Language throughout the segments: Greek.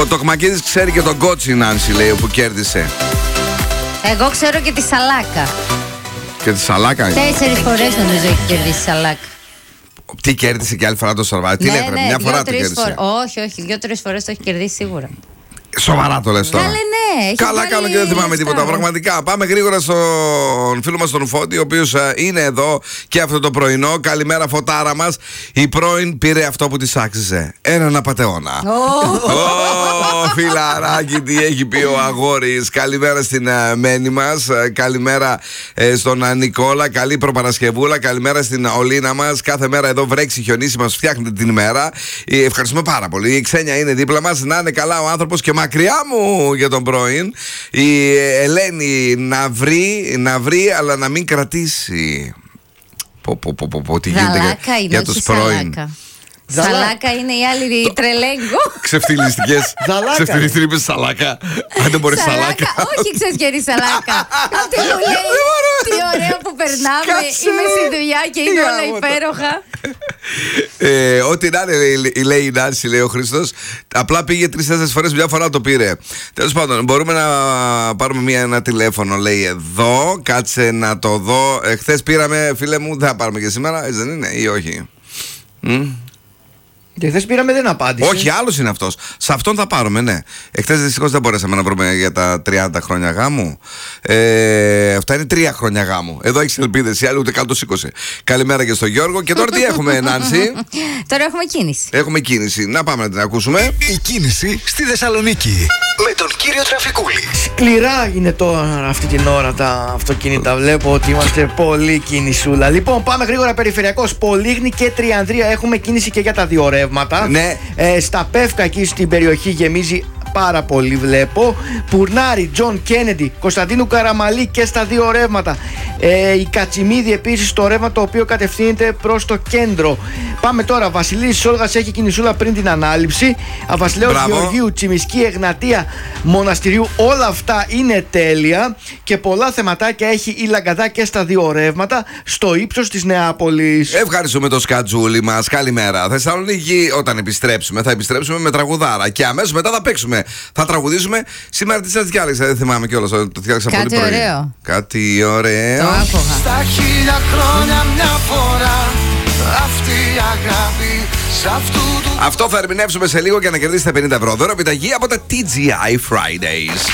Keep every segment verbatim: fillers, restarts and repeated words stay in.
Ο Τοκμακίδης ξέρει και τον Κότσι, Νάνση, λέει, που κέρδισε. Εγώ ξέρω και τη Σαλάκα. Και τη Σαλάκα. Τέσσερις φορές νομίζω έχει κερδίσει η Σαλάκα. Τι κέρδισε και άλλη φορά το Σαρβάτι? Τι ναι, λέει, ναι, μια φορά το κέρδισε. Φορ... Όχι, όχι, δύο-τρεις φορές το έχει κερδίσει σίγουρα. Σοβαρά το λες τώρα? Καλέ, ναι. Καλά κάνω και δεν θυμάμαι τίποτα. Πραγματικά. Πάμε γρήγορα στον φίλο μας τον Φώτη, ο οποίος είναι εδώ και αυτό το πρωινό. Καλημέρα, Φωτάρα μας. Η πρώην πήρε αυτό που της άξιζε. Έναν απατεώνα. Ω, φιλαράκι, τι έχει πει ο αγόρης. Καλημέρα στην Μένη μας. Καλημέρα στον Νικόλα. Καλή προπαρασκευούλα. Καλημέρα στην Ολίνα μας. Κάθε μέρα εδώ βρέξει, χιονίσει, μας φτιάχνετε την ημέρα. Ευχαριστούμε πάρα πολύ. Η Ξένια είναι δίπλα μας. Να είναι καλά ο άνθρωπος και μακριά μου για τον πρώην. Η Ελένη να βρει, να βρει αλλά να μην κρατήσει. Πω πω πω πω, τι γίνεται για, για τους πρώην. Ζαλάκα. Σαλάκα είναι η άλλη το... τρελέγκο. Ξεφτυλιστικές. Ξεφτυλιστικές είπες σαλάκα. Αν δεν μπορείς σαλάκα. Όχι ξεφτυλιστική σαλάκα. Αυτή μου λέει τι ωραία που περνάμε. Είμαι στη δουλειά και είναι όλα υπέροχα. ε, ό,τι να είναι, λέει η Νάνση, λέει ο Χριστός. Απλά πήγε τρεις-τέσσερις φορές, μια φορά το πήρε. Τέλος πάντων, μπορούμε να πάρουμε μια, ένα τηλέφωνο, λέει εδώ. Κάτσε να το δω. ε, Χθες πήραμε, φίλε μου, δεν θα πάρουμε και σήμερα. Έτσι δεν είναι ή όχι? Mm? Και χθες πήραμε, δεν απάντησε. Όχι, άλλος είναι αυτός. Σε αυτόν θα πάρουμε, ναι. Εχθές δυστυχώς δεν μπορέσαμε να βρούμε για τα τριάντα χρόνια γάμου. Ε, αυτά είναι τρία χρόνια γάμου. Εδώ έχεις ελπίδες, η άλλη ούτε καν το σήκωσε. Καλημέρα και στον Γιώργο. Και τώρα τι έχουμε, Νάνση? Τώρα έχουμε κίνηση. Έχουμε κίνηση. Να πάμε να την ακούσουμε. Η κίνηση στη Θεσσαλονίκη. Με τον κύριο Τραφικούλη. Σκληρά είναι τώρα αυτή την ώρα τα αυτοκίνητα. Βλέπω ότι είμαστε πολύ κινησούλα. Λοιπόν, πάμε γρήγορα περιφερειακός. Πολύγνη και Τριανδρία έχουμε κίνηση και για τα δύο ρεύματα. Ναι. Ε, στα Πεύκα εκεί στην περιοχή γεμίζει πάρα πολύ, βλέπω. Πουρνάρι, Τζον Κέννεντι, Κωνσταντίνου Καραμαλή και στα δύο ρεύματα. Ε, η Κατσιμίδη επίσης το ρεύμα το οποίο κατευθύνεται προς το κέντρο. Πάμε τώρα. Βασιλής Σόλγας έχει κινησούλα πριν την ανάληψη. Βασιλέως Γεωργίου, Τσιμισκή, Εγνατία, Μοναστηρίου. Όλα αυτά είναι τέλεια. Και πολλά θεματάκια έχει η Λαγκαδά και στα δύο ρεύματα στο ύψος της Νεάπολης. Ευχαριστούμε το σκατζούλι μας. Καλημέρα. Θεσσαλονίκη, όταν επιστρέψουμε, θα επιστρέψουμε με τραγουδάρα. Και αμέσως μετά θα παίξουμε. Θα τραγουδήσουμε. Σήμερα τι σας διάλεξα, δεν θυμάμαι κιόλας. Το διάλεξα πολύ πρωί. Κάτι ωραίο. Κάτι ωραίο. Το άκουγα. Στα χίλια χρόνια μια φορά αυτή η αγάπη σε αυτού του... Αυτό θα ερμηνεύσουμε σε λίγο για να κερδίσετε πενήντα ευρώ δώρο επιταγή από τα τι τζι άι Fridays.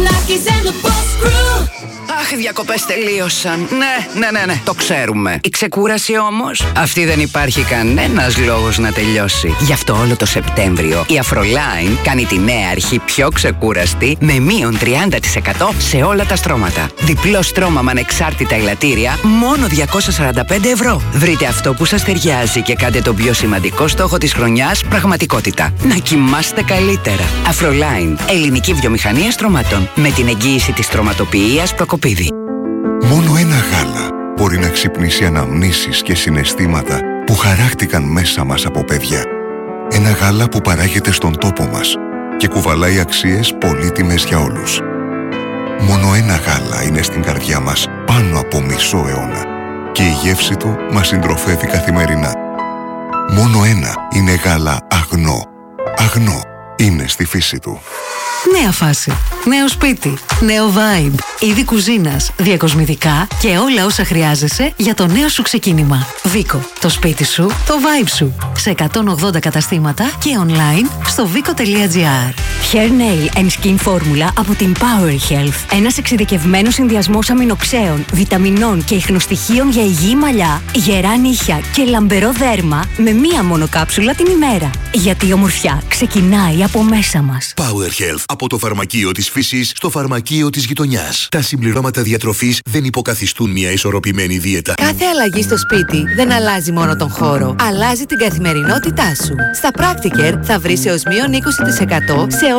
Αχ, οι διακοπές τελείωσαν. Ναι, ναι, ναι, ναι, το ξέρουμε. Η ξεκούραση όμως, αυτή δεν υπάρχει κανένας λόγος να τελειώσει. Γι' αυτό όλο το Σεπτέμβριο η Afroline κάνει τη νέα αρχή πιο ξεκούραστη με μείον τριάντα τοις εκατό σε όλα τα στρώματα. Διπλό στρώμα με ανεξάρτητα ελαττήρια, μόνο διακόσια σαράντα πέντε ευρώ. Βρείτε αυτό που σας ταιριάζει και κάντε τον πιο σημαντικό στόχο της χρονιάς πραγματικότητα. Να κοιμάστε καλύτερα. Afroline, ελληνική βιομηχανία στρωμάτων. Με την εγγύηση της στρωματοποιίας Προκοπίδη. Μόνο ένα γάλα μπορεί να ξυπνήσει αναμνήσεις και συναισθήματα που χαράχτηκαν μέσα μας από παιδιά. Ένα γάλα που παράγεται στον τόπο μας και κουβαλάει αξίες πολύτιμες για όλους. Μόνο ένα γάλα είναι στην καρδιά μας πάνω από μισό αιώνα και η γεύση του μας συντροφεύει καθημερινά. Μόνο ένα είναι γάλα αγνό. Αγνό είναι στη φύση του. Νέα φάση, νέο σπίτι, νέο vibe, είδη κουζίνας, διακοσμητικά και όλα όσα χρειάζεσαι για το νέο σου ξεκίνημα. Βίκο, το σπίτι σου, το vibe σου. Σε εκατόν ογδόντα καταστήματα και online στο βίκο τελεία τζι άρ. Hair Nail and Skin Formula από την Power Health. Ένας εξειδικευμένος συνδυασμός αμινοξέων, βιταμινών και ιχνοστοιχείων για υγιή μαλλιά, γερά νύχια και λαμπερό δέρμα με μία μόνο κάψουλα την ημέρα. Γιατί η ομορφιά ξεκινάει από μέσα μας. Power Health. Από το φαρμακείο της φύσης στο φαρμακείο της γειτονιάς. Τα συμπληρώματα διατροφής δεν υποκαθιστούν μια ισορροπημένη δίαιτα. Κάθε αλλαγή στο σπίτι δεν αλλάζει μόνο τον χώρο, αλλάζει την καθημερινότητά σου. Στα Practicare θα βρεις έως μείον είκοσι τοις εκατό σε